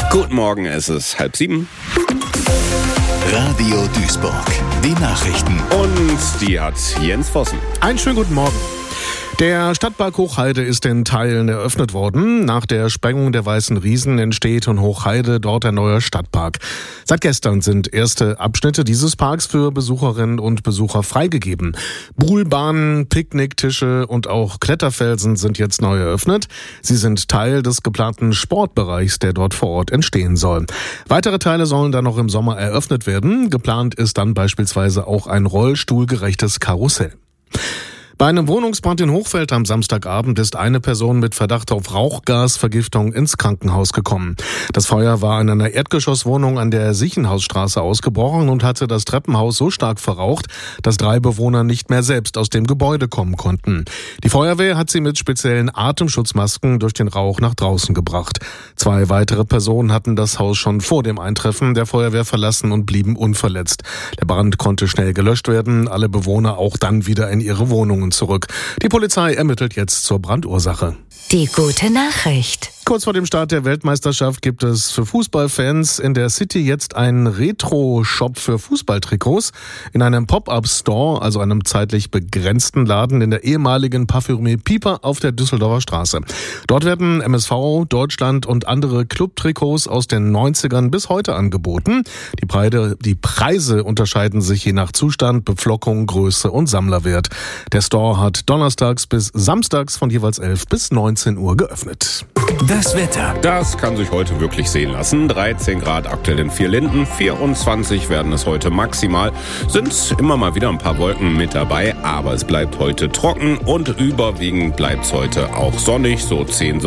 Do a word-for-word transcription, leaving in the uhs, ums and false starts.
Guten Morgen, es ist halb sieben. Radio Duisburg, die Nachrichten. Und die hat Jens Vossen. Einen schönen guten Morgen. Der Stadtpark Hochheide ist in Teilen eröffnet worden. Nach der Sprengung der Weißen Riesen entsteht in Hochheide dort ein neuer Stadtpark. Seit gestern sind erste Abschnitte dieses Parks für Besucherinnen und Besucher freigegeben. Buhlbahnen, Picknicktische und auch Kletterfelsen sind jetzt neu eröffnet. Sie sind Teil des geplanten Sportbereichs, der dort vor Ort entstehen soll. Weitere Teile sollen dann noch im Sommer eröffnet werden. Geplant ist dann beispielsweise auch ein rollstuhlgerechtes Karussell. Bei einem Wohnungsbrand in Hochfeld am Samstagabend ist eine Person mit Verdacht auf Rauchgasvergiftung ins Krankenhaus gekommen. Das Feuer war in einer Erdgeschosswohnung an der Siechenhausstraße ausgebrochen und hatte das Treppenhaus so stark verraucht, dass drei Bewohner nicht mehr selbst aus dem Gebäude kommen konnten. Die Feuerwehr hat sie mit speziellen Atemschutzmasken durch den Rauch nach draußen gebracht. Zwei weitere Personen hatten das Haus schon vor dem Eintreffen der Feuerwehr verlassen und blieben unverletzt. Der Brand konnte schnell gelöscht werden, alle Bewohner auch dann wieder in ihre Wohnungen zurück. Die Polizei ermittelt jetzt zur Brandursache. Die gute Nachricht. Kurz vor dem Start der Weltmeisterschaft gibt es für Fußballfans in der City jetzt einen Retro-Shop für Fußballtrikots. In einem Pop-Up-Store, also einem zeitlich begrenzten Laden in der ehemaligen Parfümerie Pieper auf der Düsseldorfer Straße. Dort werden M S V, Deutschland und andere Club-Trikots aus den neunzigern bis heute angeboten. Die Preise, die Preise unterscheiden sich je nach Zustand, Beflockung, Größe und Sammlerwert. Der Store hat donnerstags bis samstags von jeweils elf bis neunzehn Uhr geöffnet. Das Wetter. Das kann sich heute wirklich sehen lassen. dreizehn Grad aktuell in Vierlinden, vierundzwanzig werden es heute maximal. Sind immer mal wieder ein paar Wolken mit dabei, aber es bleibt heute trocken und überwiegend bleibt es heute auch sonnig, so zehn